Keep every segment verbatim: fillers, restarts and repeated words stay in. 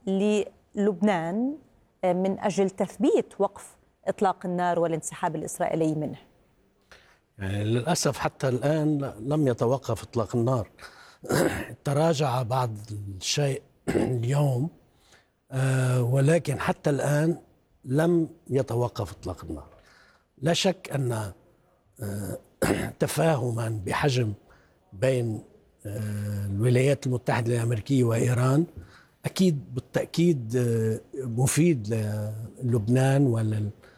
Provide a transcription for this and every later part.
للبنان من أجل تثبيت وقف إطلاق النار والانسحاب الإسرائيلي منه؟ يعني للأسف حتى الآن لم يتوقف إطلاق النار. تراجع بعض الشيء اليوم، ولكن حتى الآن لم يتوقف إطلاق النار. لا شك أن تفاهما بحجم بين الولايات المتحدة الأمريكية وإيران أكيد بالتأكيد مفيد للبنان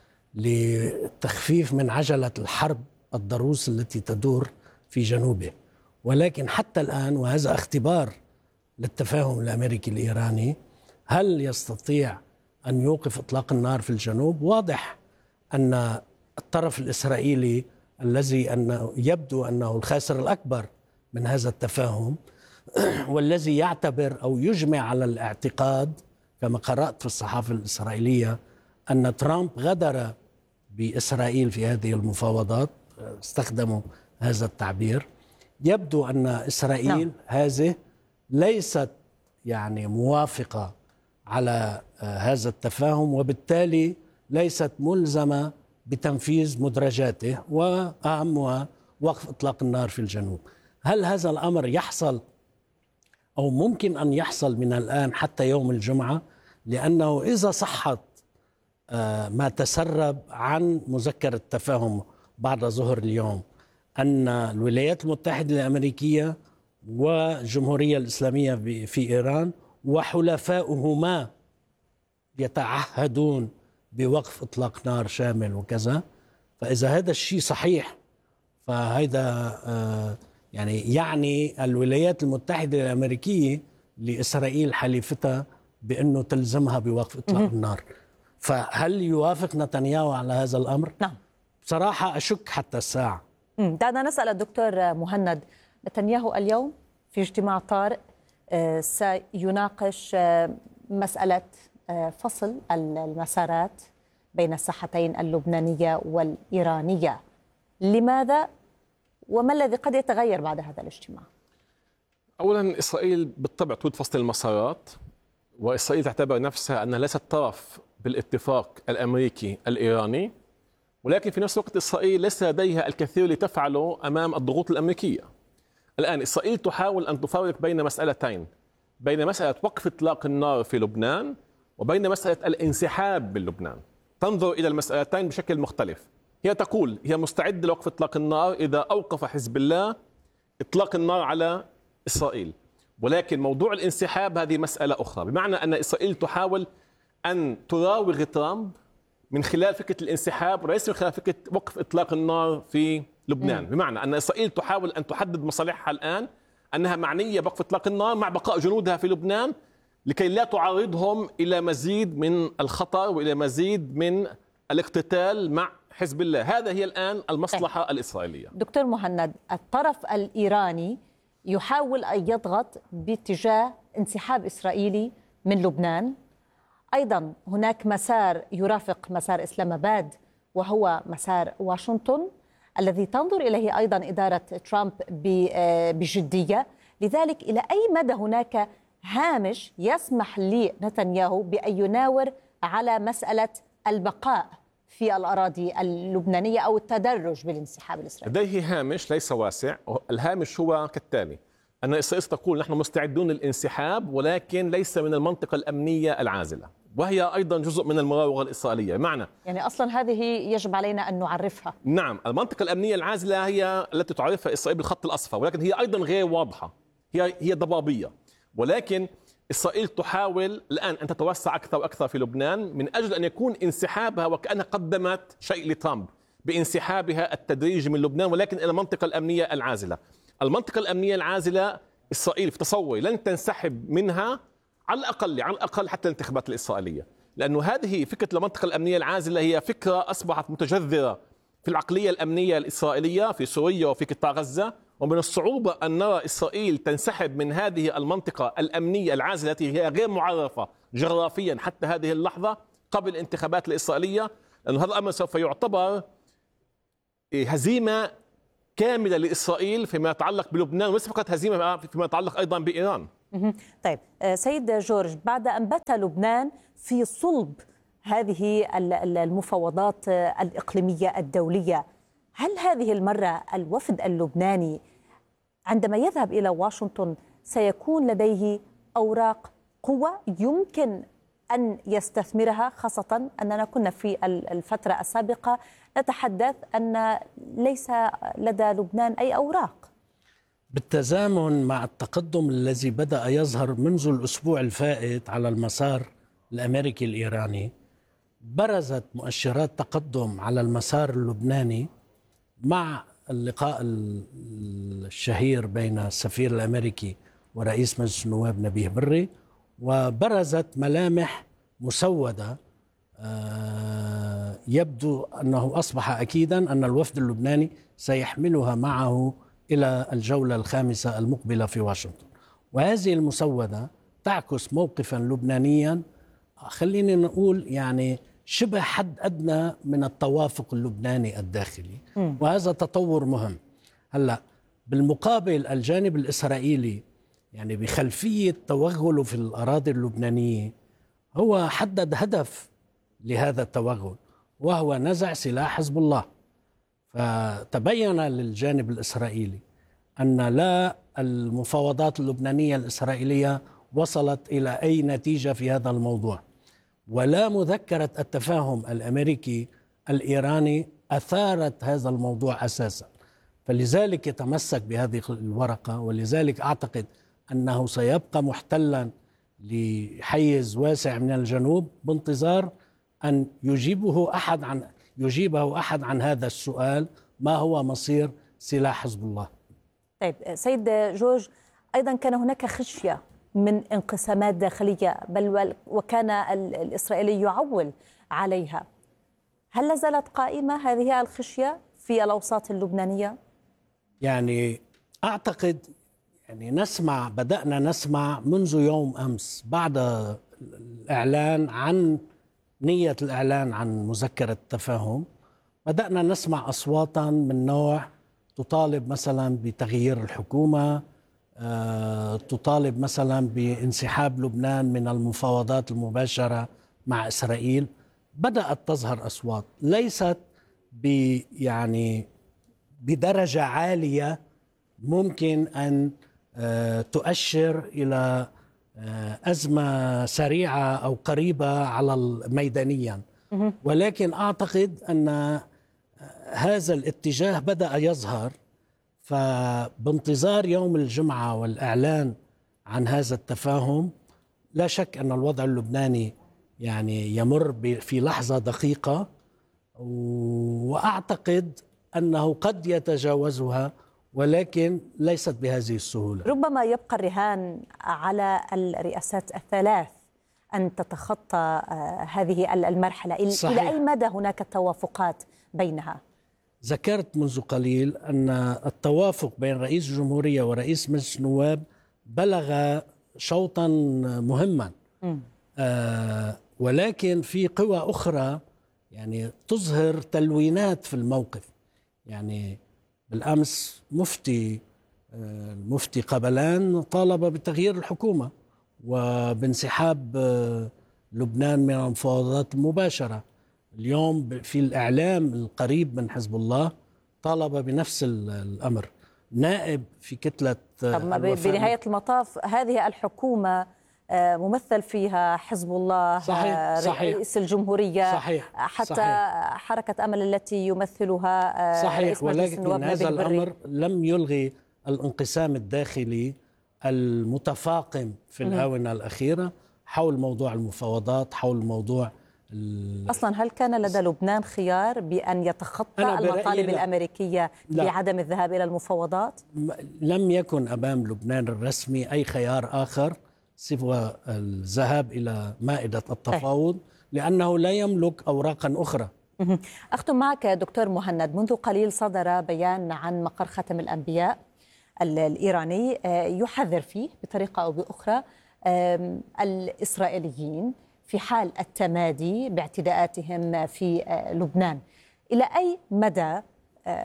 وللتخفيف من عجلة الحرب الضروس التي تدور في جنوبه. ولكن حتى الآن، وهذا اختبار للتفاهم الأمريكي الإيراني، هل يستطيع أن يوقف إطلاق النار في الجنوب؟ واضح أن الطرف الإسرائيلي الذي أنه يبدو أنه الخاسر الأكبر من هذا التفاهم والذي يعتبر أو يجمع على الاعتقاد كما قرأت في الصحافة الإسرائيلية أن ترامب غدر بإسرائيل في هذه المفاوضات، استخدموا هذا التعبير. يبدو أن إسرائيل نعم. هذه ليست يعني موافقة على هذا التفاهم، وبالتالي ليست ملزمة بتنفيذ مدرجاته وأهمها وقف إطلاق النار في الجنوب. هل هذا الأمر يحصل أو ممكن أن يحصل من الآن حتى يوم الجمعة؟ لأنه إذا صحت ما تسرب عن مذكرة التفاهم بعد ظهر اليوم أن الولايات المتحدة الأمريكية والجمهورية الإسلامية في إيران وحلفاؤهما يتعهدون بوقف إطلاق نار شامل وكذا، فإذا هذا الشيء صحيح فهذا يعني يعني الولايات المتحدة الأمريكية لإسرائيل حليفتها بأنه تلزمها بوقف إطلاق النار. فهل يوافق نتنياهو على هذا الأمر؟ نعم. بصراحة أشك حتى الساعة. دعنا نسأل الدكتور مهند. نتنياهو اليوم في اجتماع طارئ سيناقش مسألة فصل المسارات بين الساحتين اللبنانية والإيرانية. لماذا وما الذي قد يتغير بعد هذا الاجتماع؟ أولا، إسرائيل بالطبع تريد فصل المسارات، وإسرائيل تعتبر نفسها أنها ليست طرف بالاتفاق الأمريكي الإيراني، ولكن في نفس الوقت إسرائيل ليس لديها الكثير لتفعله أمام الضغوط الأمريكية. الآن إسرائيل تحاول أن تفرق بين مسألتين، بين مسألة وقف إطلاق النار في لبنان وبين مسألة الانسحاب من لبنان. تنظر إلى المسألتين بشكل مختلف. هي تقول هي مستعدة لوقف إطلاق النار إذا أوقف حزب الله إطلاق النار على إسرائيل، ولكن موضوع الانسحاب هذه مسألة أخرى، بمعنى أن إسرائيل تحاول أن تراوغ ترامب من خلال فكرة الانسحاب وليس من خلال فكرة وقف إطلاق النار في لبنان. م. بمعنى أن إسرائيل تحاول أن تحدد مصالحها الآن أنها معنية بوقف إطلاق النار مع بقاء جنودها في لبنان لكي لا تعرضهم إلى مزيد من الخطر وإلى مزيد من الاقتتال مع حزب الله. هذا هي الآن المصلحة الإسرائيلية. دكتور مهند، الطرف الإيراني يحاول أن يضغط باتجاه انسحاب إسرائيلي من لبنان. أيضا هناك مسار يرافق مسار إسلام آباد وهو مسار واشنطن الذي تنظر إليه أيضا إدارة ترامب بجدية. لذلك إلى أي مدى هناك هامش يسمح لنتنياهو بأن يناور على مسألة البقاء في الأراضي اللبنانية أو التدرج بالانسحاب الإسرائيلي؟ لديه هامش ليس واسع. الهامش هو كالتالي: أن إسرائيل تقول نحن مستعدون للانسحاب ولكن ليس من المنطقة الأمنية العازلة، وهي أيضا جزء من المراوغة الإسرائيلية. معنى يعني أصلا هذه يجب علينا أن نعرفها. نعم، المنطقة الأمنية العازلة هي التي تعرفها إسرائيل بالخط الأصفر، ولكن هي أيضا غير واضحة، هي هي ضبابية. ولكن إسرائيل تحاول الآن أن تتوسع أكثر وأكثر في لبنان من أجل أن يكون انسحابها وكأنها قدمت شيء لترامب بانسحابها التدريجي من لبنان، ولكن إلى المنطقة الأمنية العازلة. المنطقة الأمنية العازلة إسرائيل في تصوري لن تنسحب منها على الأقل على الأقل حتى الانتخابات الإسرائيلية، لأنه هذه فكرة المنطقة الأمنية العازلة هي فكرة أصبحت متجذرة في العقلية الأمنية الإسرائيلية في سوريا وفي قطاع غزة، ومن الصعوبة أن نرى إسرائيل تنسحب من هذه المنطقة الأمنية العازلة التي هي غير معرفة جغرافيا حتى هذه اللحظة قبل الانتخابات الإسرائيلية، لأن هذا الأمر سوف يعتبر هزيمة كاملة لإسرائيل فيما يتعلق بلبنان، وليس فقط هزيمة فيما يتعلق أيضا بإيران. طيب سيد جورج، بعد أن بات لبنان في صلب هذه المفاوضات الإقليمية الدولية، هل هذه المرة الوفد اللبناني عندما يذهب إلى واشنطن سيكون لديه أوراق قوة يمكن أن يستثمرها، خاصة أننا كنا في الفترة السابقة نتحدث أن ليس لدى لبنان أي أوراق؟ بالتزامن مع التقدم الذي بدأ يظهر منذ الأسبوع الفائت على المسار الأمريكي الإيراني، برزت مؤشرات تقدم على المسار اللبناني مع اللقاء الشهير بين السفير الأمريكي ورئيس مجلس النواب نبيه بري، وبرزت ملامح مسودة يبدو أنه أصبح أكيدا أن الوفد اللبناني سيحملها معه إلى الجولة الخامسة المقبلة في واشنطن. وهذه المسودة تعكس موقفا لبنانيا خلينا نقول يعني شبه حد أدنى من التوافق اللبناني الداخلي، وهذا تطور مهم. هلأ بالمقابل الجانب الإسرائيلي يعني بخلفية توغله في الأراضي اللبنانية هو حدد هدف لهذا التوغل، وهو نزع سلاح حزب الله. فتبين للجانب الإسرائيلي أن لا المفاوضات اللبنانية الإسرائيلية وصلت إلى أي نتيجة في هذا الموضوع، ولا مذكرة التفاهم الأمريكي الإيراني أثارت هذا الموضوع أساسا. فلذلك يتمسك بهذه الورقة، ولذلك أعتقد أنه سيبقى محتلا لحيز واسع من الجنوب بانتظار أن يجيبه أحد عن يجيبه أحد عن هذا السؤال: ما هو مصير سلاح حزب الله؟ طيب سيد جورج، أيضا كان هناك خشية من انقسامات داخلية، بل وكان الإسرائيلي يعول عليها. هل لا زالت قائمة هذه الخشية في الأوساط اللبنانية؟ يعني أعتقد يعني نسمع بدأنا نسمع منذ يوم أمس بعد الإعلان عن نية الإعلان عن مذكرة التفاهم، بدأنا نسمع أصواتا من نوع تطالب مثلا بتغيير الحكومة، أه تطالب مثلا بانسحاب لبنان من المفاوضات المباشرة مع إسرائيل. بدأت تظهر أصوات ليست ب يعني بدرجة عالية ممكن أن أه تؤشر إلى أزمة سريعة أو قريبة على ميدانيا، ولكن أعتقد أن هذا الاتجاه بدأ يظهر. فبانتظار يوم الجمعة والإعلان عن هذا التفاهم، لا شك أن الوضع اللبناني يعني يمر في لحظة دقيقة، وأعتقد أنه قد يتجاوزها، ولكن ليست بهذه السهولة. ربما يبقى الرهان على الرئاسات الثلاث أن تتخطى هذه المرحلة. صحيح. إلى أي مدى هناك توافقات بينها؟ ذكرت منذ قليل أن التوافق بين رئيس الجمهورية ورئيس مجلس النواب بلغ شوطا مهما، آه ولكن في قوى أخرى يعني تظهر تلوينات في الموقف. يعني بالأمس مفتي المفتي قبلان طالب بتغيير الحكومة وبانسحاب لبنان من المفاوضات المباشرة. اليوم في الإعلام القريب من حزب الله طالب بنفس الأمر. نائب في كتلة بنهاية المطاف هذه الحكومة ممثل فيها حزب الله، صحيح. رئيس صحيح. الجمهورية، صحيح. حتى صحيح. حركة أمل التي يمثلها صحيح. ولكن هذا الأمر بري. لم يلغي الانقسام الداخلي المتفاقم في الآونة الأخيرة حول موضوع المفاوضات، حول موضوع أصلا هل كان لدى لبنان خيار بأن يتخطى المطالب الأمريكية بعدم الذهاب إلى المفاوضات؟ لم يكن أمام لبنان الرسمي أي خيار آخر سوى الذهاب إلى مائدة التفاوض، لأنه لا يملك أوراقا أخرى. أختم معك دكتور مهند. منذ قليل صدر بيان عن مقر خاتم الأنبياء الإيراني يحذر فيه بطريقة أو بأخرى الإسرائيليين في حال التمادي باعتداءاتهم في لبنان. إلى أي مدى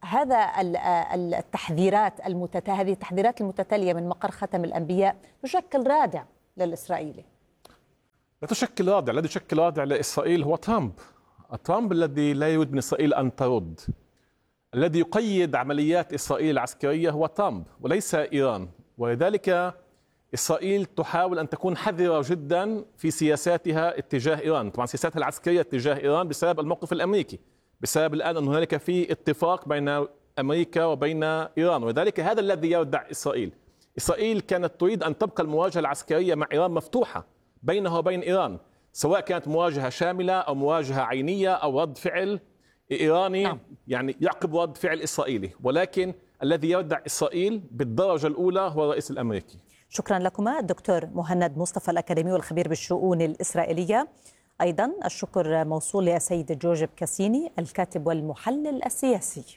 هذا التحذيرات المتت... هذه التحذيرات المتتالية من مقر ختم الأنبياء تشكل رادع للإسرائيلي؟ لا تشكل رادع، الذي يشكل رادع لإسرائيل هو ترامب. ترامب الذي لا يريد من إسرائيل أن ترد. الذي يقيد عمليات إسرائيل العسكرية هو ترامب وليس إيران، ولذلك إسرائيل تحاول أن تكون حذرة جدا في سياساتها اتجاه إيران. طبعا سياساتها العسكرية اتجاه إيران بسبب الموقف الأمريكي، بسبب الآن أن هنالك في اتفاق بين أمريكا وبين إيران، ولذلك هذا الذي يردع إسرائيل. إسرائيل كانت تريد أن تبقى المواجهة العسكرية مع إيران مفتوحة بينها وبين إيران، سواء كانت مواجهة شاملة أو مواجهة عينية أو رد فعل إيراني نعم. يعني يعقب رد فعل إسرائيلي، ولكن الذي يردع إسرائيل بالدرجة الأولى هو الرئيس الأمريكي. شكرا لكما الدكتور مهند مصطفى الأكاديمي والخبير بالشؤون الإسرائيلية. أيضا الشكر موصول للسيد جوجب كاسيني الكاتب والمحلل السياسي.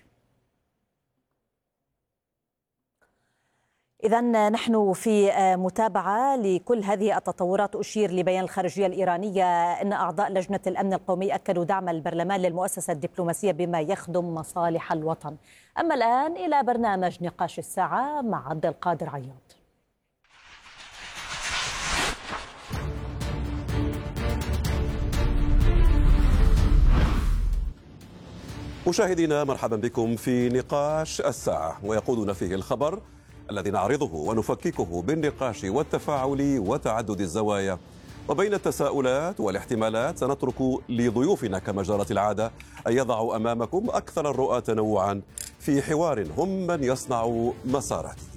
إذن نحن في متابعة لكل هذه التطورات. أشير لبيان الخارجية الإيرانية أن أعضاء لجنة الأمن القومي أكدوا دعم البرلمان للمؤسسة الدبلوماسية بما يخدم مصالح الوطن. أما الآن إلى برنامج نقاش الساعة مع عبد القادر عياض. مشاهدينا مرحبا بكم في نقاش الساعة، ويقودنا فيه الخبر الذي نعرضه ونفككه بالنقاش والتفاعل وتعدد الزوايا. وبين التساؤلات والاحتمالات سنترك لضيوفنا كما جرت العادة أن يضعوا أمامكم أكثر الرؤى تنوعا في حوار هم من يصنع مساراته.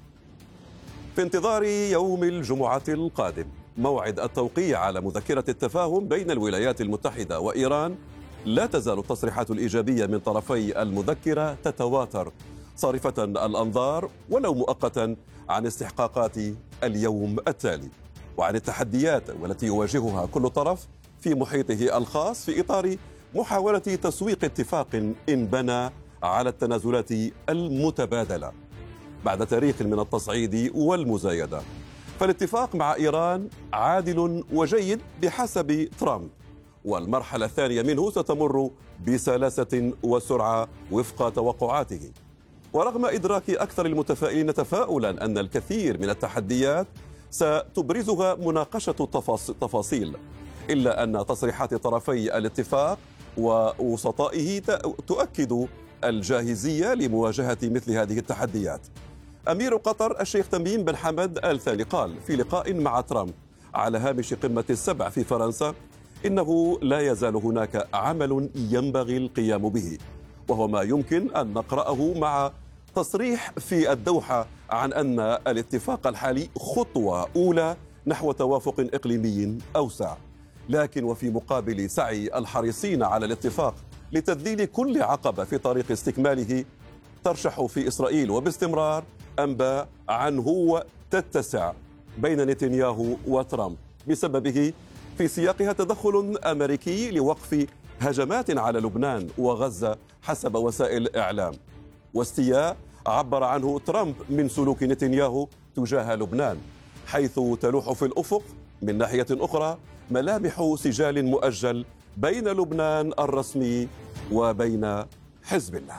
في انتظار يوم الجمعة القادم موعد التوقيع على مذكرة التفاهم بين الولايات المتحدة وإيران، لا تزال التصريحات الإيجابية من طرفي المذكرة تتواتر، صارفة الأنظار ولو مؤقتا عن استحقاقات اليوم التالي وعن التحديات والتي يواجهها كل طرف في محيطه الخاص في إطار محاولة تسويق اتفاق إن بنى على التنازلات المتبادلة بعد تاريخ من التصعيد والمزايدة. فالاتفاق مع إيران عادل وجيد بحسب ترامب، والمرحلة الثانية منه ستمر بسلاسة وسرعة وفق توقعاته. ورغم إدراك أكثر المتفائلين تفاؤلا أن الكثير من التحديات ستبرزها مناقشة التفاصيل، إلا أن تصريحات طرفي الاتفاق ووسطائه تؤكد الجاهزية لمواجهة مثل هذه التحديات. أمير قطر الشيخ تميم بن حمد آل ثاني قال في لقاء مع ترامب على هامش قمة السبع في فرنسا إنه لا يزال هناك عمل ينبغي القيام به، وهو ما يمكن أن نقرأه مع تصريح في الدوحة عن أن الاتفاق الحالي خطوة أولى نحو توافق إقليمي أوسع. لكن وفي مقابل سعي الحريصين على الاتفاق لتذليل كل عقبة في طريق استكماله، ترشح في إسرائيل وباستمرار أنباء عنه تتسع بين نتنياهو وترامب بسببه في سياقها تدخل أمريكي لوقف هجمات على لبنان وغزة حسب وسائل الإعلام، واستياء عبر عنه ترامب من سلوك نتنياهو تجاه لبنان، حيث تلوح في الأفق من ناحية أخرى ملامح سجال مؤجل بين لبنان الرسمي وبين حزب الله.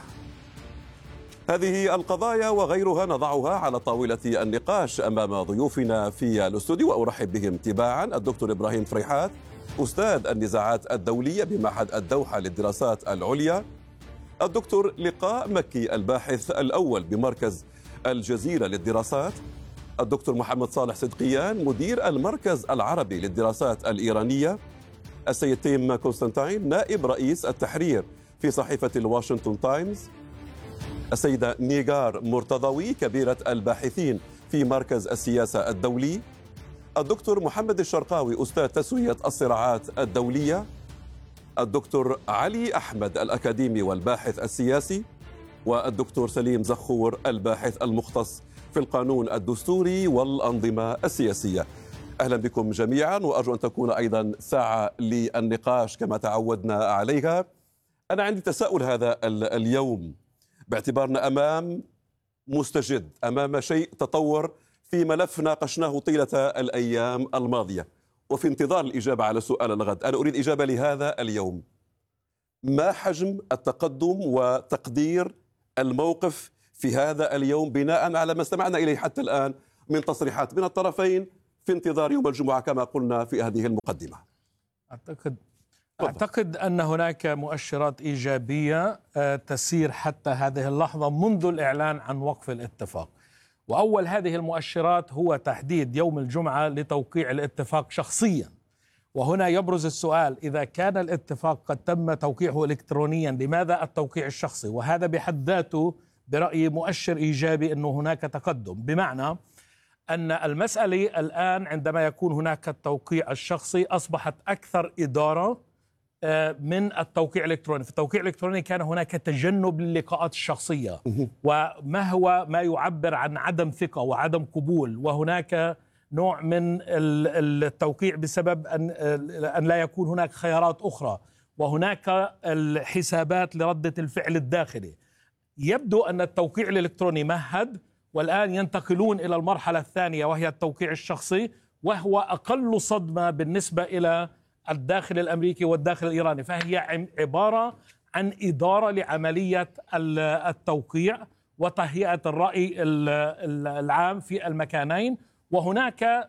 هذه القضايا وغيرها نضعها على طاولة النقاش أمام ضيوفنا في الاستوديو، وأرحب بهم تباعا الدكتور إبراهيم فريحات أستاذ النزاعات الدولية بمعهد الدوحة للدراسات العليا، الدكتور لقاء مكي الباحث الأول بمركز الجزيرة للدراسات، الدكتور محمد صالح صدقيان مدير المركز العربي للدراسات الإيرانية، السيد تيم كونستانتين نائب رئيس التحرير في صحيفة الواشنطن تايمز، السيدة نيغار مرتضوي كبيرة الباحثين في مركز السياسة الدولي، الدكتور محمد الشرقاوي أستاذ تسوية الصراعات الدولية، الدكتور علي أحمد الأكاديمي والباحث السياسي، والدكتور سليم زخور الباحث المختص في القانون الدستوري والأنظمة السياسية. أهلا بكم جميعا، وأرجو أن تكون أيضا ساعة للنقاش كما تعودنا عليها. أنا عندي تساؤل هذا اليوم باعتبارنا أمام مستجد، أمام شيء تطور في ملف ناقشناه طيلة الأيام الماضية، وفي انتظار الإجابة على سؤال الغد. أنا أريد إجابة لهذا اليوم: ما حجم التقدم وتقدير الموقف في هذا اليوم بناء على ما استمعنا إليه حتى الآن من تصريحات من الطرفين في انتظار يوم الجمعة كما قلنا في هذه المقدمة؟ أعتقد أعتقد أن هناك مؤشرات إيجابية تسير حتى هذه اللحظة منذ الإعلان عن وقف الاتفاق. وأول هذه المؤشرات هو تحديد يوم الجمعة لتوقيع الاتفاق شخصيا. وهنا يبرز السؤال: إذا كان الاتفاق قد تم توقيعه إلكترونيا، لماذا التوقيع الشخصي؟ وهذا بحد ذاته برأيي مؤشر إيجابي أنه هناك تقدم، بمعنى أن المسألة الآن عندما يكون هناك التوقيع الشخصي أصبحت أكثر إدارة من التوقيع الإلكتروني. في التوقيع الإلكتروني كان هناك تجنب للقاءات الشخصية، وما هو ما يعبر عن عدم ثقة وعدم قبول، وهناك نوع من التوقيع بسبب أن أن لا يكون هناك خيارات أخرى، وهناك الحسابات لردة الفعل الداخلي. يبدو أن التوقيع الإلكتروني مهد، والآن ينتقلون إلى المرحلة الثانية وهي التوقيع الشخصي، وهو أقل صدمة بالنسبة إلى الداخل الأمريكي والداخل الإيراني، فهي عبارة عن إدارة لعملية التوقيع وتهيئة الرأي العام في المكانين، وهناك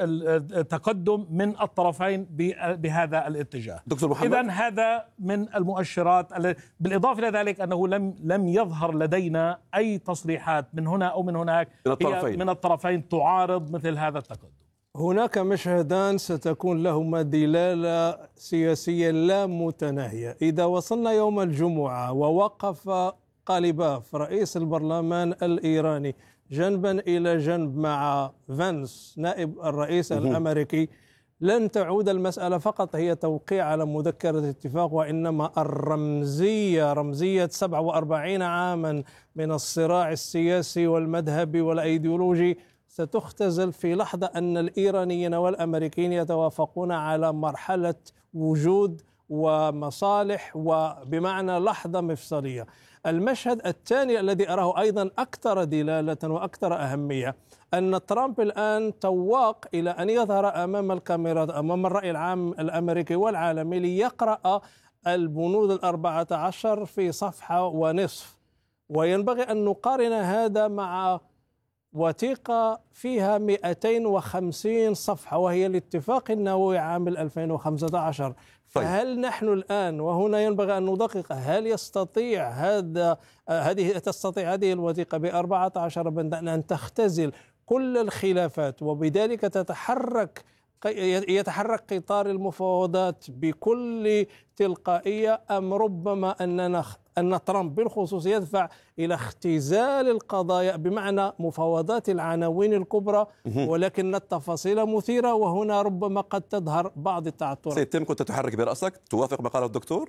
تقدم من الطرفين بهذا الاتجاه. دكتور محمد، إذن هذا من المؤشرات. بالإضافة إلى ذلك أنه لم لم يظهر لدينا أي تصريحات من هنا أو من هناك من الطرفين, من الطرفين تعارض مثل هذا التقدم. هناك مشهدان ستكون لهما دلالة سياسية لا متناهية. إذا وصلنا يوم الجمعة ووقف قاليباف رئيس البرلمان الإيراني جنبا إلى جنب مع فانس نائب الرئيس الأمريكي، لن تعود المسألة فقط هي توقيع على مذكرة اتفاق، وإنما الرمزية رمزية سبعة وأربعين عاما من الصراع السياسي والمذهبي والأيديولوجي ستختزل في لحظة أن الإيرانيين والأمريكيين يتوافقون على مرحلة وجود ومصالح، وبمعنى لحظة مفصلية. المشهد الثاني الذي أراه أيضا أكثر دلالة وأكثر أهمية أن ترامب الآن تواق إلى أن يظهر أمام الكاميرات أمام الرأي العام الأمريكي والعالمي ليقرأ البنود الأربعة عشر في صفحة ونصف، وينبغي أن نقارن هذا مع وثيقة فيها مئتين وخمسين صفحة وهي الاتفاق النووي عام ألفين وخمسة عشر. فهل نحن الآن، وهنا ينبغي أن ندقق، هل يستطيع هذا هذه تستطيع هذه الوثيقة بأربعة عشر بندا أن تختزل كل الخلافات وبذلك تتحرك يتحرك قطار المفاوضات بكل تلقائية، أم ربما أننا أن ترامب بالخصوص يدفع إلى اختزال القضايا بمعنى مفاوضات العناوين الكبرى ولكن التفاصيل مثيرة، وهنا ربما قد تظهر بعض التعثرات؟ سيد تيم، كنت تحرك برأسك، توافق ما قاله الدكتور؟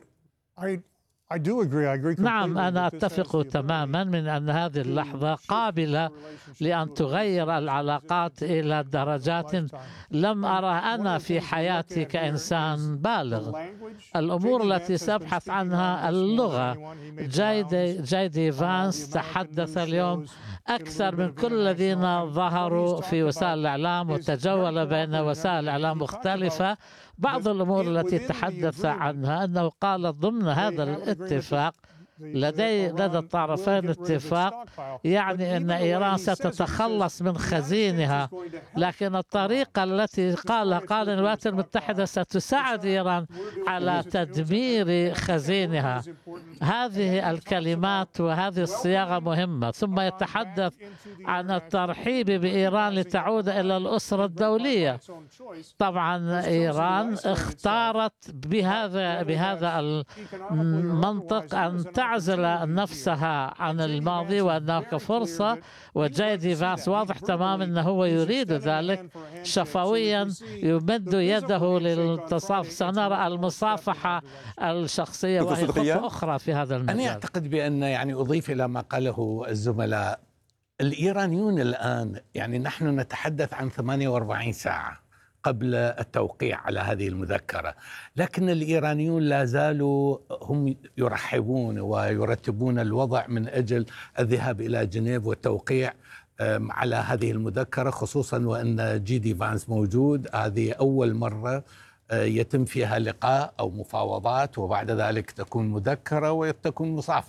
نعم، أنا أتفق تماما من أن هذه اللحظة قابلة لأن تغير العلاقات إلى درجات لم أرى أنا في حياتي كإنسان بالغ. الأمور التي سأبحث عنها اللغة. جايدي, جايدي فانس تحدث اليوم أكثر من كل الذين ظهروا في وسائل الإعلام وتجول بين وسائل الإعلام مختلفة. بعض الأمور التي تحدث عنها أنه قال ضمن هذا الاتفاق لدي لدى الطرفين اتفاق يعني أن إيران ستتخلص من خزينها، لكن الطريقة التي قال قال الولايات المتحدة ستساعد إيران على تدمير خزينها. هذه الكلمات وهذه الصياغة مهمة. ثم يتحدث عن الترحيب بإيران لتعود إلى الأسرة الدولية. طبعا إيران اختارت بهذا بهذا المنطق أن تعزل نفسها عن الماضي وأنها فرصة، وجايدي فانس واضح تماما أنه هو يريد ذلك شفويا، يمد يده للتصافح. سنرى المصافحة الشخصية وهي خطوة أخرى في هذا المجال. أنا أعتقد بأن يعني أضيف إلى ما قاله الزملاء، الإيرانيون الآن يعني نحن نتحدث عن ثمانية وأربعين ساعة قبل التوقيع على هذه المذكرة، لكن الإيرانيون لا زالوا هم يرحبون ويرتبون الوضع من أجل الذهاب إلى جنيف والتوقيع على هذه المذكرة، خصوصا وأن جيدي فانس موجود. هذه أول مرة يتم فيها لقاء أو مفاوضات وبعد ذلك تكون مذكرة وتكون مصافحة.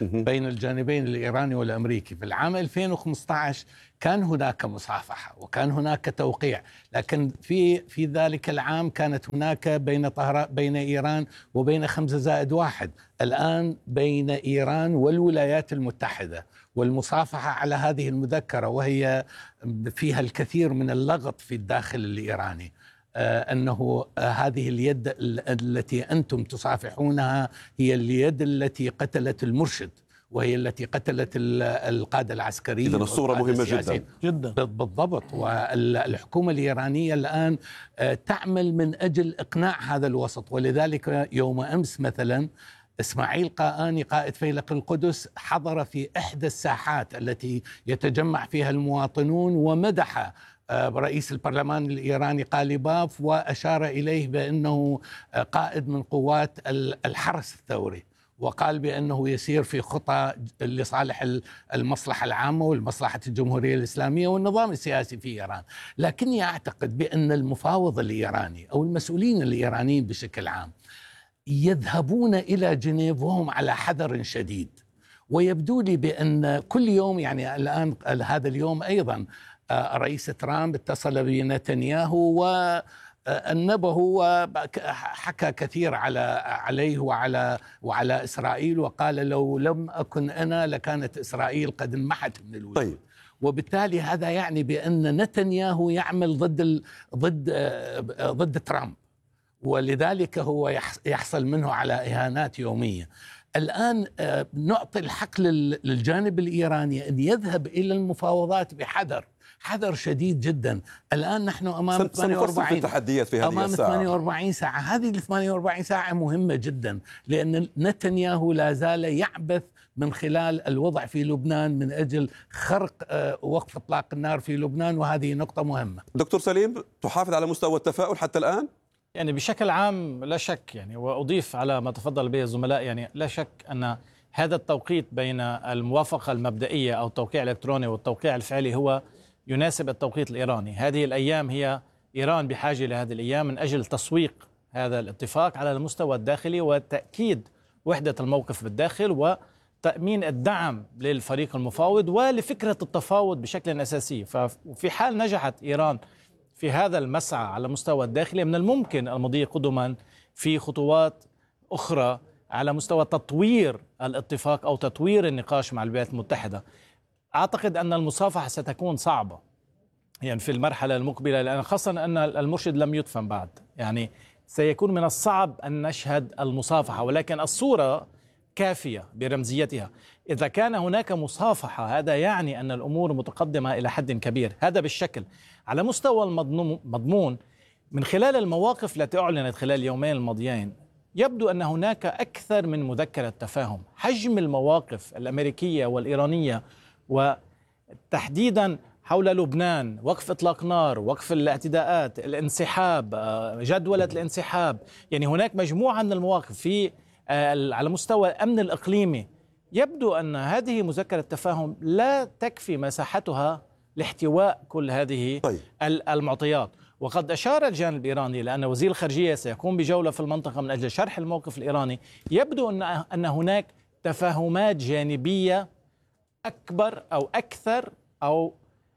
بين الجانبين الإيراني والأمريكي. في العام ألفين وخمسة عشر كان هناك مصافحة وكان هناك توقيع، لكن في في ذلك العام كانت هناك بين طهران بين إيران وبين خمسة زائد واحد. الآن بين إيران والولايات المتحدة، والمصافحة على هذه المذكرة وهي فيها الكثير من اللغط في الداخل الإيراني. أنه هذه اليد التي أنتم تصافحونها هي اليد التي قتلت المرشد، وهي التي قتلت القادة العسكريين. إذن الصورة مهمة جدا جدا بالضبط. والحكومة الإيرانية الآن تعمل من أجل إقناع هذا الوسط، ولذلك يوم أمس مثلا إسماعيل قاآني قائد فيلق القدس حضر في إحدى الساحات التي يتجمع فيها المواطنون ومدح رئيس البرلمان الإيراني قاليباف، وأشار إليه بأنه قائد من قوات الحرس الثوري، وقال بأنه يسير في خطى لصالح المصلحة العامة والمصلحة الجمهورية الإسلامية والنظام السياسي في إيران. لكني أعتقد بأن المفاوض الإيراني أو المسؤولين الإيرانيين بشكل عام يذهبون إلى جنيف وهم على حذر شديد، ويبدو لي بأن كل يوم، يعني الآن هذا اليوم أيضا رئيس ترامب اتصل بنتنياهو وأنبه وحكى كثير على عليه وعلى وعلى إسرائيل، وقال لو لم أكن أنا لكانت إسرائيل قد انمحت من الوجود. طيب. وبالتالي هذا يعني بأن نتنياهو يعمل ضد ال... ضد ضد ترامب، ولذلك هو يحصل منه على إهانات يومية. الآن نعطي الحق للجانب الإيراني أن يذهب إلى المفاوضات بحذر، حذر شديد جدا. الآن نحن أمام ثمانية وأربعين تحديات في هذه أمام الساعة. ثمانية وأربعين ساعة. هذه ال ثمانية وأربعين ساعة مهمة جدا، لأن نتنياهو لا زال يعبث من خلال الوضع في لبنان من أجل خرق وقف إطلاق النار في لبنان، وهذه نقطة مهمة. دكتور سليم، تحافظ على مستوى التفاؤل حتى الآن؟ يعني بشكل عام لا شك، يعني وأضيف على ما تفضل به الزملاء، يعني لا شك أن هذا التوقيت بين الموافقة المبدئية أو التوقيع الإلكتروني والتوقيع الفعلي هو يناسب التوقيت الإيراني. هذه الأيام هي إيران بحاجة لهذه الأيام من أجل تسويق هذا الاتفاق على المستوى الداخلي وتأكيد وحدة الموقف بالداخل وتأمين الدعم للفريق المفاوض ولفكرة التفاوض بشكل أساسي. ففي حال نجحت إيران في هذا المسعى على المستوى الداخلي، من الممكن المضي قدما في خطوات أخرى على مستوى تطوير الاتفاق أو تطوير النقاش مع الولايات المتحدة. أعتقد أن المصافحة ستكون صعبة يعني في المرحلة المقبلة، لأن خاصة أن المرشد لم يدفن بعد، يعني سيكون من الصعب أن نشهد المصافحة، ولكن الصورة كافية برمزيتها. إذا كان هناك مصافحة هذا يعني أن الأمور متقدمة إلى حد كبير. هذا بالشكل. على مستوى المضمون، من خلال المواقف التي أعلنت خلال اليومين الماضيين يبدو أن هناك أكثر من مذكرة تفاهم. حجم المواقف الأمريكية والإيرانية وتحديدا حول لبنان، وقف إطلاق نار، وقف الاعتداءات، الانسحاب، جدولة الانسحاب، يعني هناك مجموعة من المواقف في على مستوى الأمن الإقليمي. يبدو أن هذه مذكرة تفاهم لا تكفي مساحتها لاحتواء كل هذه طيب. المعطيات. وقد أشار الجانب الإيراني لأن وزير الخارجية سيقوم بجولة في المنطقة من أجل شرح الموقف الإيراني. يبدو أن أن هناك تفاهمات جانبية أكبر أو أكثر أو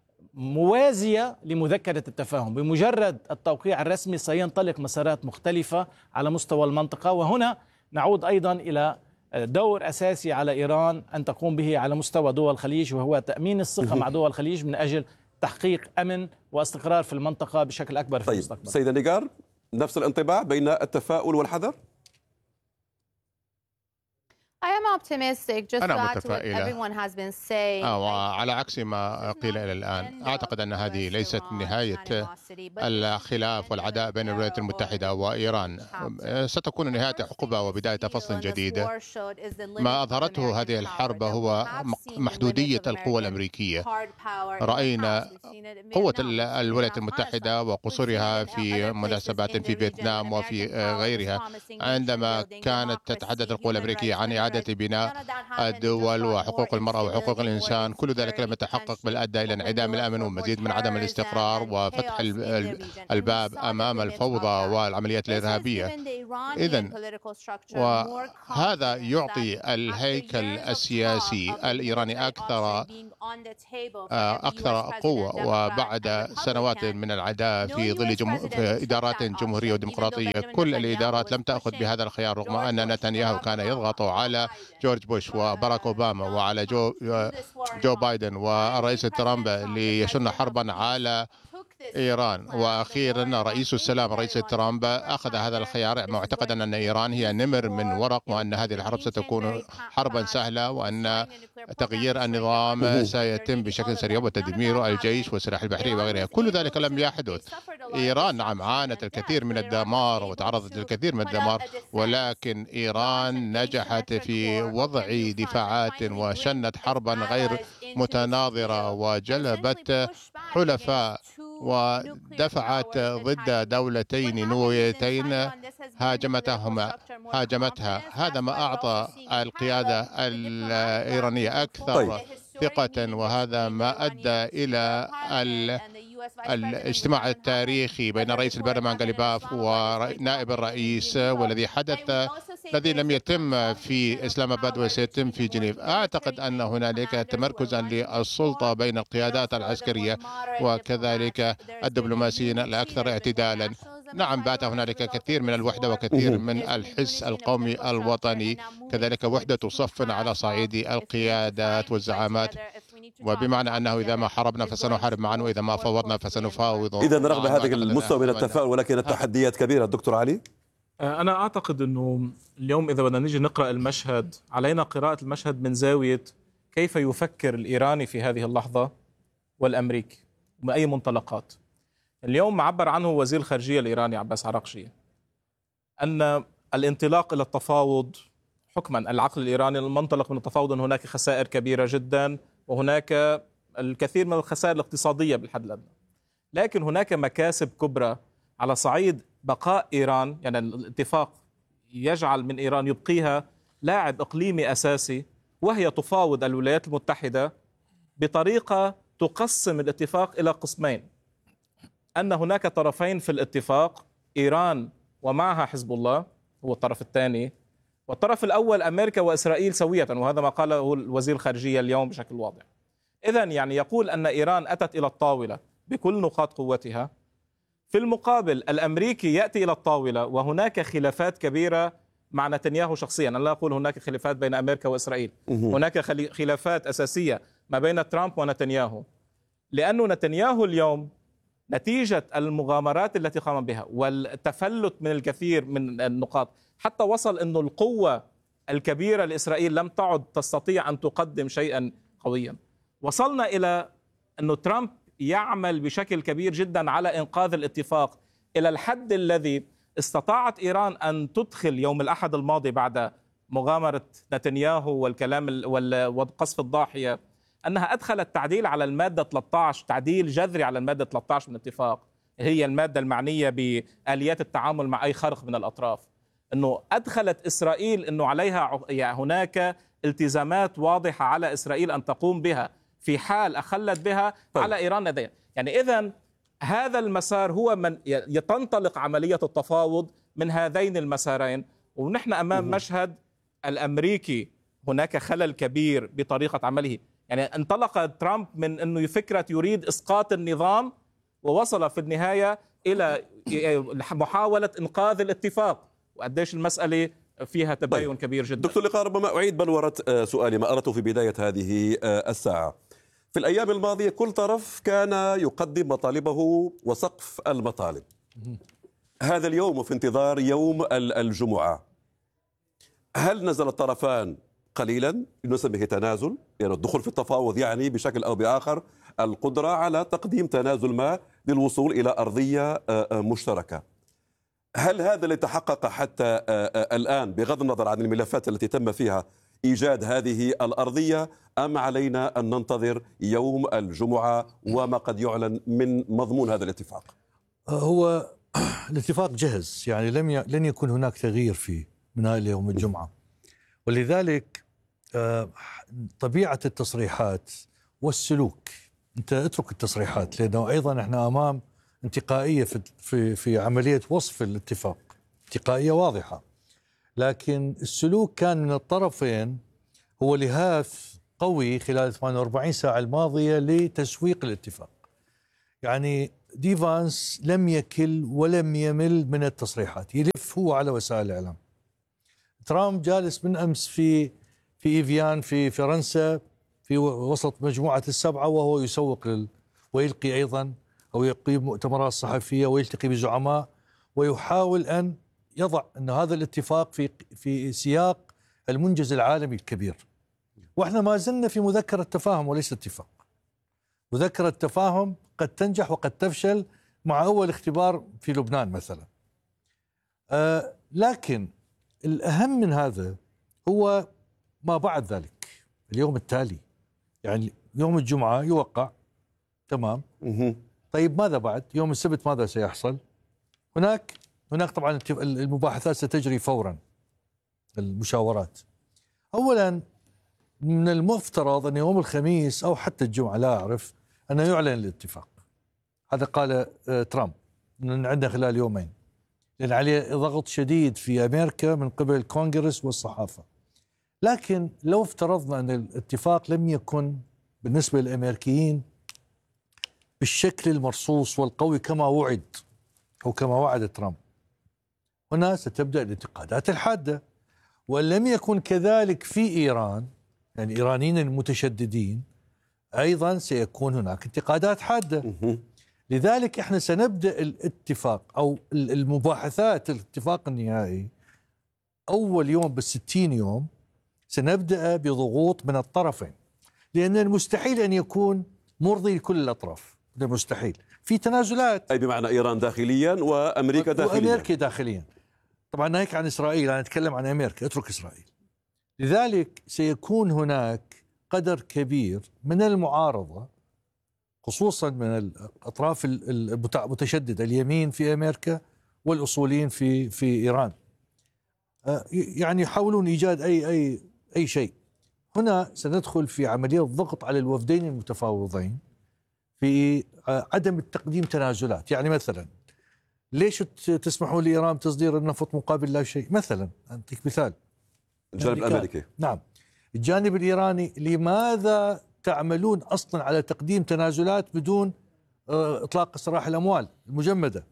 موازية لمذكرة التفاهم. بمجرد التوقيع الرسمي سينطلق مسارات مختلفة على مستوى المنطقة، وهنا نعود أيضا إلى دور أساسي على إيران أن تقوم به على مستوى دول الخليج، وهو تأمين الثقة مع دول الخليج من أجل تحقيق أمن واستقرار في المنطقة بشكل أكبر في طيب. المستقبل. سيدة نيغار، نفس الانطباع بين التفاؤل والحذر؟ أنا متفائلة. وعلى عكس ما قيل إلى الآن، أعتقد أن هذه ليست نهاية الخلاف والعداء بين الولايات المتحدة وإيران، ستكون نهاية حقبة وبداية فصل جديد. ما أظهرته هذه الحرب هو محدودية القوى الأمريكية. رأينا قوة الولايات المتحدة وقصورها في مناسبات في فيتنام وفي غيرها، عندما كانت تتحدث القوى الأمريكية عن إعادة بناء بين الدول وحقوق المرأة وحقوق الإنسان، كل ذلك لم يتحقق بل أدى إلى انعدام الأمن ومزيد من عدم الاستقرار وفتح الباب أمام الفوضى والعمليات الإرهابية. إذن وهذا يعطي الهيكل السياسي الإيراني أكثر أكثر قوة، وبعد سنوات من العداء في ظل جمه... في إدارات جمهورية وديمقراطية، كل الإدارات لم تأخذ بهذا الخيار، رغم أن نتنياهو كان يضغط على جورج بوش وباراك أوباما وعلى جو جو بايدن والرئيس ترامب ليشن حربا على إيران. وأخيرا رئيس السلام رئيس ترامب أخذ هذا الخيار معتقدا أن إيران هي نمر من ورق، وأن هذه الحرب ستكون حربا سهلة، وأن تغيير النظام سيتم بشكل سريع وتدمير الجيش والسلاح البحري وغيرها. كل ذلك لم يحدث. إيران نعم عانت الكثير من الدمار وتعرضت للكثير من الدمار، ولكن إيران نجحت في وضع دفاعات وشنت حربا غير متناظرة وجلبت حلفاء ودفعت ضد دولتين نوويتين هاجمتهما هاجمتها. هذا ما أعطى القيادة الإيرانية أكثر ثقة، وهذا ما أدى إلى الاجتماع التاريخي بين رئيس البرلمان غاليباف ونائب الرئيس، والذي حدث الذي لم يتم في إسلام آباد وسيتم في جنيف. أعتقد أن هنالك تمركزا للسلطة بين القيادات العسكرية وكذلك الدبلوماسيين الأكثر اعتدالا. نعم بات هنالك كثير من الوحدة وكثير من الحس القومي الوطني، كذلك وحدة صف على صعيد القيادات والزعامات، وبمعنى أنه إذا ما حاربنا فسنحارب معا، وإذا ما فاوضنا فسنفاوض. إذا رغم هذا المستوى من التفاؤل ولكن التحديات كبيرة. دكتور علي، أنا أعتقد أنه اليوم إذا بدنا نيجي نقرأ المشهد، علينا قراءة المشهد من زاوية كيف يفكر الإيراني في هذه اللحظة والأمريكي وأي منطلقات. اليوم عبر عنه وزير الخارجية الإيراني عباس عراقشي أن الانطلاق إلى التفاوض حكما العقل الإيراني المنطلق من التفاوض أن هناك خسائر كبيرة جدا، وهناك الكثير من الخسائر الاقتصادية بالحد الأدنى، لكن هناك مكاسب كبرى على صعيد بقاء إيران. يعني الاتفاق يجعل من إيران يبقيها لاعب إقليمي أساسي، وهي تفاوض الولايات المتحدة بطريقة تقسم الاتفاق إلى قسمين، أن هناك طرفين في الاتفاق، إيران ومعها حزب الله هو الطرف الثاني، والطرف الأول أمريكا وإسرائيل سوية، وهذا ما قاله وزير الخارجية اليوم بشكل واضح. إذن يعني يقول أن إيران أتت إلى الطاولة بكل نقاط قوتها، في المقابل الأمريكي يأتي إلى الطاولة وهناك خلافات كبيرة مع نتنياهو شخصيا. أنا لا أقول هناك خلافات بين أمريكا وإسرائيل، هناك خلافات أساسية ما بين ترامب ونتنياهو، لأن نتنياهو اليوم نتيجة المغامرات التي قام بها والتفلت من الكثير من النقاط، حتى وصل أن القوة الكبيرة لإسرائيل لم تعد تستطيع أن تقدم شيئا قويا. وصلنا إلى أن ترامب يعمل بشكل كبير جدا على إنقاذ الاتفاق، إلى الحد الذي استطاعت إيران أن تدخل يوم الأحد الماضي بعد مغامرة نتنياهو والكلام وقصف الضاحية، أنها أدخلت تعديل على المادة ثلاثة عشر، تعديل جذري على المادة ثلاثة عشر من الاتفاق، هي المادة المعنية بآليات التعامل مع أي خرق من الأطراف. أنه أدخلت إسرائيل أنه عليها يعني هناك التزامات واضحة على إسرائيل أن تقوم بها في حال أخلت بها على إيران لديها. يعني إذن هذا المسار هو من يتنطلق عملية التفاوض من هذين المسارين، ونحن أمام مشهد الأمريكي هناك خلل كبير بطريقة عمله. يعني انطلق ترامب من أنه فكرة يريد إسقاط النظام، ووصل في النهاية إلى محاولة إنقاذ الاتفاق، وقديش المسألة فيها تباين طيب. كبير جدا. دكتور لقاء، ربما أعيد بلورة سؤالي ما أردته في بداية هذه الساعة. في الأيام الماضية كل طرف كان يقدم مطالبه وسقف المطالب. هذا اليوم وفي انتظار يوم الجمعة، هل نزل الطرفان قليلا نسميه تنازل، يعني الدخول في التفاوض يعني بشكل أو بآخر القدرة على تقديم تنازل ما للوصول إلى أرضية مشتركة؟ هل هذا اللي تحقق حتى الآن بغض النظر عن الملفات التي تم فيها إيجاد هذه الأرضية، أم علينا أن ننتظر يوم الجمعة وما قد يعلن من مضمون هذا الاتفاق؟ هو الاتفاق جهز، يعني لم ي... لن يكون هناك تغيير فيه من هذا يوم الجمعة، ولذلك طبيعة التصريحات والسلوك. أنت اترك التصريحات، لأنه أيضا احنا أمام انتقائية في في في عملية وصف الاتفاق، انتقائية واضحة. لكن السلوك كان من الطرفين هو لهاف قوي خلال ثمانية وأربعين ساعة الماضية لتسويق الاتفاق. يعني دي فانس لم يكل ولم يمل من التصريحات، يلف هو على وسائل الإعلام. ترامب جالس من أمس في في إيفيان في فرنسا في وسط مجموعة السبعة، وهو يسوق لل ويلقي أيضا أو يقيم مؤتمرات صحفية ويلتقي بزعماء، ويحاول أن يضع أن هذا الاتفاق في في سياق المنجز العالمي الكبير. وإحنا ما زلنا في مذكرة تفاهم وليس اتفاق. مذكرة تفاهم قد تنجح وقد تفشل مع أول اختبار في لبنان مثلا. آه لكن الأهم من هذا هو ما بعد ذلك، اليوم التالي. يعني يوم الجمعة يوقع، تمام. طيب ماذا بعد؟ يوم السبت ماذا سيحصل؟ هناك هناك طبعا المباحثات ستجري فورا، المشاورات. أولا من المفترض أن يوم الخميس أو حتى الجمعة، لا أعرف، أنه يعلن الاتفاق. هذا قال ترامب أن عندنا خلال يومين، لأن عليه ضغط شديد في أمريكا من قبل الكونغرس والصحافة. لكن لو افترضنا أن الاتفاق لم يكن بالنسبة للأمريكيين بالشكل المرصوص والقوي كما وعد أو كما وعد ترامب، هنا ستبدأ الانتقادات الحادة. وإن لم يكن كذلك في إيران، يعني الإيرانيين المتشددين، أيضا سيكون هناك انتقادات حادة. لذلك احنا سنبدأ الاتفاق أو المباحثات الاتفاق النهائي أول يوم بالستين يوم سنبدأ بضغوط من الطرفين، لأن المستحيل أن يكون مرضي لكل الأطراف. ده مستحيل. في تنازلات، أي بمعنى إيران داخليا وأمريكا داخليا. وأمريكا داخليا. طبعا ناهيك عن إسرائيل، أنا أتكلم عن أمريكا، اترك إسرائيل. لذلك سيكون هناك قدر كبير من المعارضة، خصوصا من الأطراف المتشددة، اليمين في أمريكا والأصوليين في في إيران. يعني يحاولون إيجاد أي أي أي شيء. هنا سندخل في عملية ضغط على الوفدين المتفاوضين في عدم التقديم تنازلات. يعني مثلا ليش تسمحون لإيران تصدير النفط مقابل لا شيء؟ مثلا أعطيك مثال. الجانب الأمريكي. نعم. الجانب الإيراني، لماذا تعملون أصلا على تقديم تنازلات بدون إطلاق سراح الأموال المجمدة؟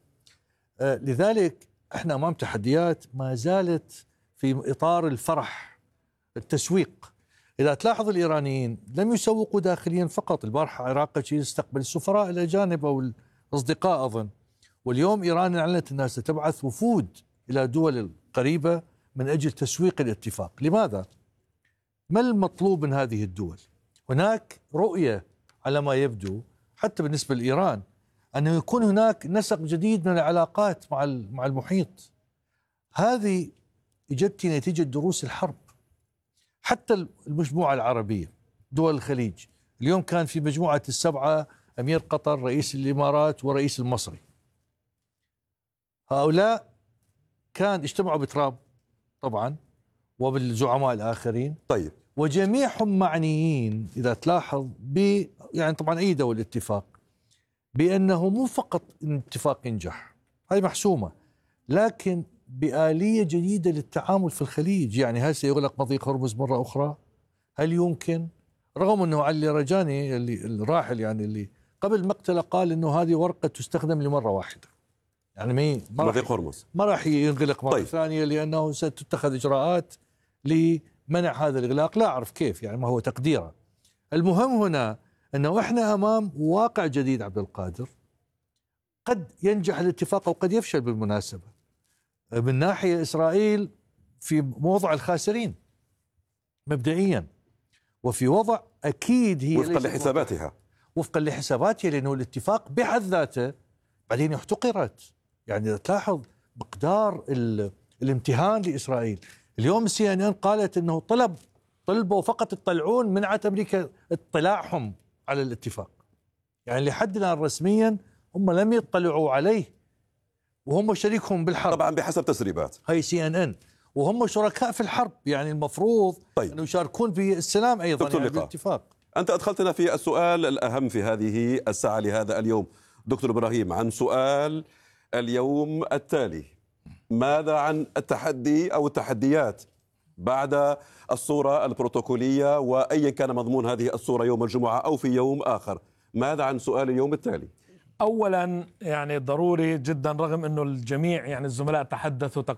لذلك احنا أمام تحديات ما زالت في إطار الفرح، التسويق. إذا تلاحظ الإيرانيين لم يسوقوا داخليا فقط. البارحة العراق يستقبل السفراء الأجانب أو الأصدقاء أظن، واليوم إيران أعلنت أنها ستبعث وفود إلى دول قريبة من أجل تسويق الاتفاق. لماذا؟ ما المطلوب من هذه الدول؟ هناك رؤية على ما يبدو حتى بالنسبة لإيران أنه يكون هناك نسق جديد من العلاقات مع مع المحيط. هذه إجت نتيجة دروس الحرب. حتى المجموعة العربية، دول الخليج، اليوم كان في مجموعة السبعة أمير قطر، رئيس الإمارات، ورئيس المصري. هؤلاء كان اجتمعوا بترامب طبعا وبالزعماء الآخرين. طيب. وجميعهم معنيين إذا تلاحظ ب يعني طبعا أيدوا الاتفاق بأنه مو فقط الاتفاق ينجح، هذه محسومة، لكن بآلية جديدة للتعامل في الخليج. يعني هل سيغلق مضيق هرمز مرة أخرى؟ هل يمكن؟ رغم أنه علي رجاني اللي الراحل يعني اللي قبل مقتله قال أنه هذه ورقة تستخدم لمرة واحدة، يعني ما مضيق هرمز ما راح ينغلق مرة طيب. ثانية، لأنه ستتخذ إجراءات لمنع هذا الإغلاق. لا أعرف كيف، يعني ما هو تقديره. المهم هنا أنه إحنا أمام واقع جديد عبد القادر، قد ينجح الاتفاق أو قد يفشل. بالمناسبة من ناحية إسرائيل في موضع الخاسرين مبدئيا، وفي وضع أكيد هي وفقا لحساباتها وفقا لحساباتها لأنه الاتفاق بحد ذاته بعدين احتقرت. يعني تلاحظ مقدار الامتهان لإسرائيل. اليوم سي ان ان قالت أنه طلب طلبوا فقط يطلعون منعة أمريكا اطلاعهم على الاتفاق. يعني لحد الآن رسميا هم لم يطلعوا عليه وهم شريكهم بالحرب، طبعا بحسب تسريبات هاي سي ان ان. وهم شركاء في الحرب، يعني المفروض طيب. أن يشاركون في السلام أيضا يعني بالاتفاق. أنت أدخلتنا في السؤال الأهم في هذه الساعة لهذا اليوم دكتور إبراهيم عن سؤال اليوم التالي: ماذا عن التحدي أو التحديات بعد الصورة البروتوكولية، وأيا كان مضمون هذه الصورة يوم الجمعة أو في يوم آخر؟ ماذا عن سؤال اليوم التالي؟ أولا يعني ضروري جدا، رغم أنه الجميع يعني الزملاء تحدثوا